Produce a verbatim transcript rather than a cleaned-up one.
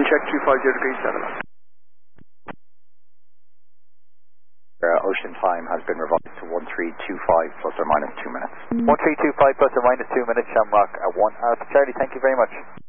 check two five zero degrees seven. Uh, ocean time has been revised to one three two five plus or minus two minutes. one three two five plus or minus two minutes, Shamrock at one Alpha Charlie, thank you very much.